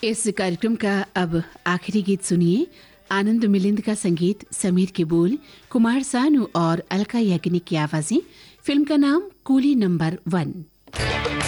इस कार्यक्रम का अब आखिरी गीत सुनिए। आनंद मिलिंद का संगीत, समीर के बोल, कुमार सानू और अलका याग्निक की आवाजें। फिल्म का नाम कूली नंबर 1।